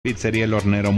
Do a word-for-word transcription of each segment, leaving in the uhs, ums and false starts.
Pizzería El Hornero,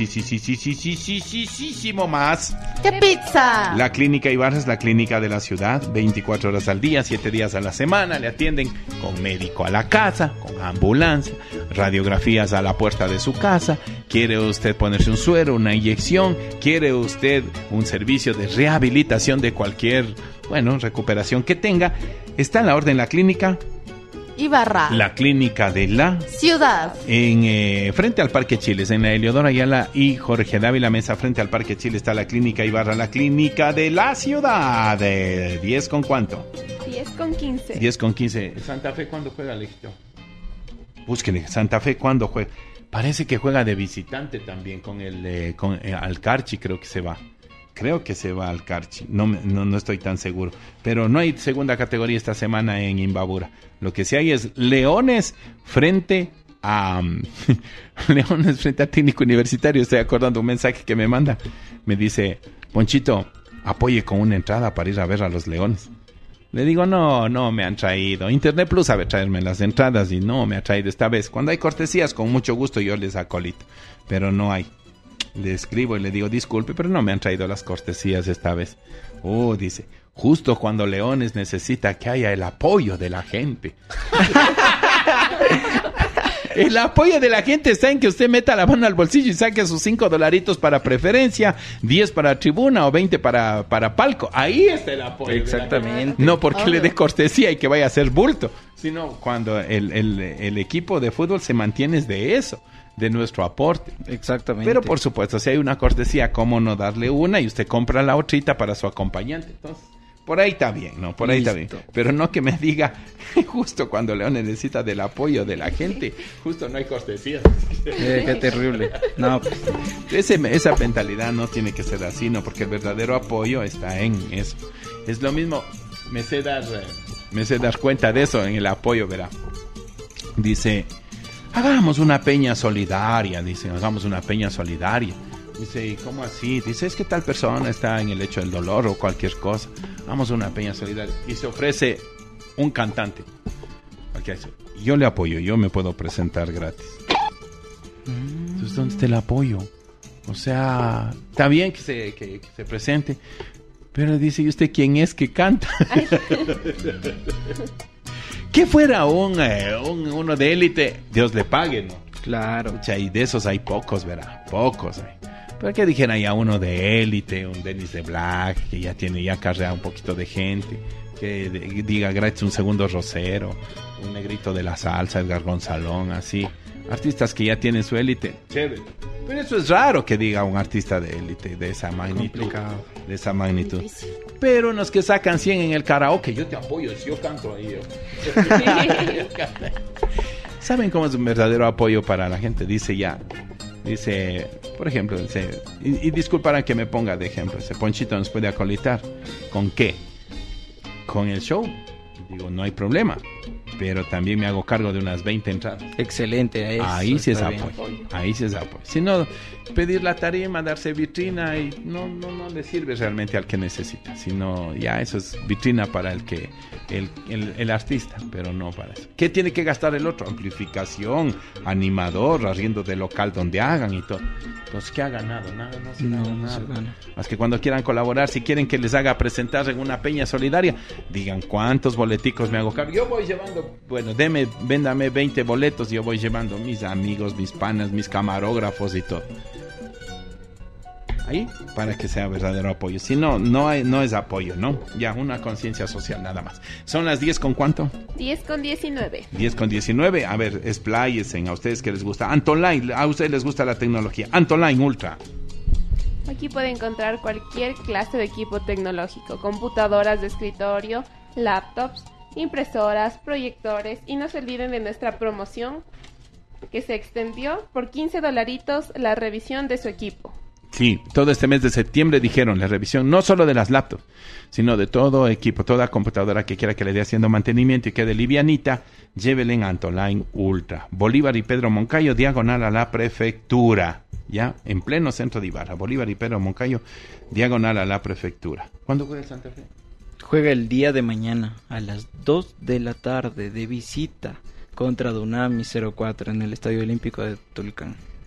muchísimo más. ¿Qué pizza? La Clínica Ibarra es la clínica de la ciudad, veinticuatro horas al día, siete días a la semana. Le atienden con médico a la casa, con ambulancia, radiografías a la puerta de su casa. ¿Quiere usted ponerse un suero, una inyección? ¿Quiere usted un servicio de rehabilitación de cualquier, bueno, recuperación que tenga? Está en la orden la clínica Ibarra, la clínica de la ciudad, en eh, frente al Parque Chiles, en la Heliodoro Ayala y Jorge Dávila Mesa, frente al Parque Chile está la clínica Ibarra, la clínica de la ciudad. De ¿diez con cuánto? diez con quince. diez con quince. Santa Fe, ¿cuándo juega, Legito? Búsquenle, Santa Fe, ¿cuándo juega? Parece que juega de visitante también con el eh, con eh, Alcarchi, creo que se va. Creo que se va al Carchi, no, no, no estoy tan seguro. Pero no hay segunda categoría esta semana en Imbabura. Lo que sí hay es Leones frente a... Um, Leones frente a Técnico Universitario. Estoy acordando un mensaje que me manda. Me dice, Ponchito, apoye con una entrada para ir a ver a los Leones. Le digo, no, no me han traído. Internet Plus sabe traerme las entradas y no me ha traído esta vez. Cuando hay cortesías, con mucho gusto yo les acolito. Pero no hay. Le escribo y le digo, disculpe, pero no me han traído las cortesías esta vez. Oh, dice, justo cuando Leones necesita que haya el apoyo de la gente. El apoyo de la gente está en que usted meta la mano al bolsillo y saque sus cinco dolaritos para preferencia, diez para tribuna o veinte para, para palco. Ahí está el apoyo. Exactamente. No porque oh. le dé cortesía y que vaya a hacer bulto, sino cuando el, el, el equipo de fútbol se mantiene de eso, de nuestro aporte. Exactamente. Pero por supuesto, si hay una cortesía, ¿cómo no darle una? Y usted compra la otrita para su acompañante. Entonces, por ahí está bien, ¿no? Por ahí Listo. Está bien. Pero no que me diga, justo cuando León necesita del apoyo de la gente, justo no hay cortesías. Eh, qué terrible. No, pues. Ese, esa mentalidad no tiene que ser así, ¿no? Porque el verdadero apoyo está en eso. Es lo mismo, me sé dar, me sé dar cuenta de eso en el apoyo, verá. Dice... Hagamos una peña solidaria, dicen, hagamos una peña solidaria. Dice, ¿y cómo así? Dice, es que tal persona está en el lecho del dolor o cualquier cosa. Hagamos una peña solidaria. Y se ofrece un cantante. Yo le apoyo, yo me puedo presentar gratis. Entonces, ¿dónde está el apoyo? O sea, está bien que se, que, que se presente, pero dice, ¿y usted quién es que canta? Que fuera un, eh, un uno de élite, Dios le pague, ¿no? Claro. O sea, y de esos hay pocos, ¿verdad? Pocos hay. Pero que dijera ya uno de élite, un Dennis de Black, que ya tiene ya carrera un poquito de gente, que de, diga gratis un segundo Rosero, un negrito de la salsa, Edgar Gonzalón, así. Artistas que ya tienen su élite, chévere. Pero eso es raro que diga un artista de élite de esa magnitud. Complicado. De esa magnitud. Difícil. Pero unos que sacan cien en el karaoke, yo te apoyo, si yo canto ahí. Yo. ¿Saben cómo es un verdadero apoyo para la gente? Dice ya, dice, por ejemplo, dice, y, y disculparán que me ponga de ejemplo, ese Ponchito nos puede acolitar. ¿Con qué? Con el show. Digo, no hay problema. Pero también me hago cargo de unas veinte entradas. Excelente. Eso ahí sí es apoyo. Ahí sí es apoyo. Si no, pedir la tarima, darse vitrina y no, no, no le sirve realmente al que necesita. Sino ya eso es vitrina para el que el, el, el artista, pero no para eso. ¿Qué tiene que gastar el otro? Amplificación, animador, arriendo de local donde hagan y todo. Entonces, ¿qué ha ganado? Nada, no se no, gana no nada. Se gana. Más que cuando quieran colaborar, si quieren que les haga presentar en una peña solidaria, digan cuántos boleticos me hago cargo. Yo voy llevando, bueno, deme, véndame veinte boletos, yo voy llevando mis amigos, mis panas, mis camarógrafos y todo. Ahí, para que sea verdadero apoyo. Si no, no hay, no es apoyo, ¿no? Ya, una conciencia social nada más. ¿Son las diez con cuánto? diez con diecinueve. diez con diecinueve. A ver, expláyesen a ustedes que les gusta. Antoline, a ustedes les gusta la tecnología. Antoline Ultra. Aquí puede encontrar cualquier clase de equipo tecnológico. Computadoras de escritorio, laptops, impresoras, proyectores. Y no se olviden de nuestra promoción que se extendió por quince dolaritos la revisión de su equipo. Sí, todo este mes de septiembre dijeron la revisión no solo de las laptops, sino de todo equipo, toda computadora que quiera que le dé haciendo mantenimiento y quede livianita, llévele en Antoline Ultra. Bolívar y Pedro Moncayo, diagonal a la prefectura, ya, en pleno centro de Ibarra. Bolívar y Pedro Moncayo, diagonal a la prefectura. ¿Cuándo juega el Santa Fe? Juega el día de mañana a las dos de la tarde de visita contra Dunami cero cuatro en el Estadio Olímpico de Tulcán.